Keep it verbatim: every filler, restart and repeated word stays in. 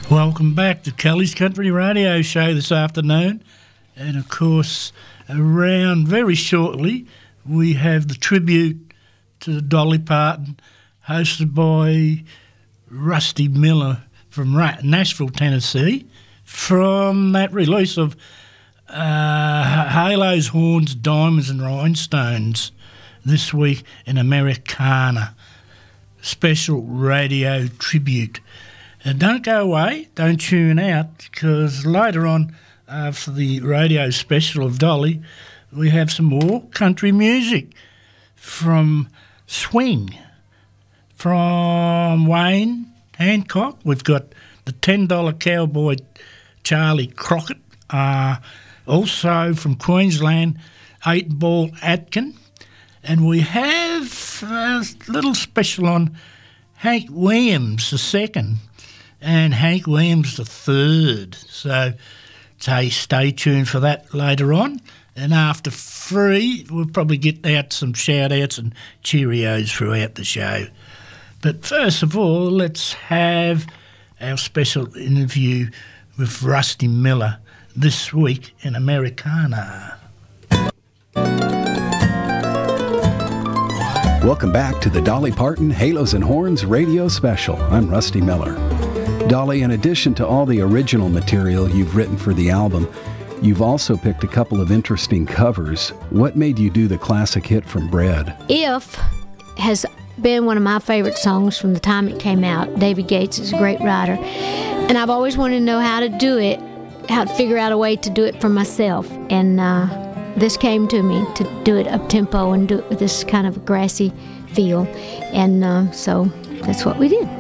Welcome back to Kelly's Country Radio Show this afternoon. And, of course, around very shortly, we have the tribute to Dolly Parton, hosted by Rusty Miller from Nashville, Tennessee, from that release of uh, Halos, Horns, Diamonds and Rhinestones this week in Americana. Special radio tribute. And don't go away, don't tune out, because later on, uh, for the radio special of Dolly, we have some more country music from Swing, from Wayne Hancock. We've got the ten dollar Cowboy Charlie Crockett, uh, also from Queensland, eight ball Atkin. And we have a little special on Hank Williams the second and Hank Williams the third. So say stay tuned for that later on. And after three, we'll probably get out some shout-outs and Cheerios throughout the show. But first of all, let's have our special interview with Rusty Miller this week in Americana. Welcome back to the Dolly Parton Halos and Horns radio special. I'm Rusty Miller. Dolly, in addition to all the original material you've written for the album, you've also picked a couple of interesting covers. What made you do the classic hit from Bread? If has been one of my favorite songs from the time it came out. David Gates is a great writer. And I've always wanted to know how to do it, how to figure out a way to do it for myself. And uh, this came to me, to do it up-tempo and do it with this kind of a grassy feel. And uh, so that's what we did.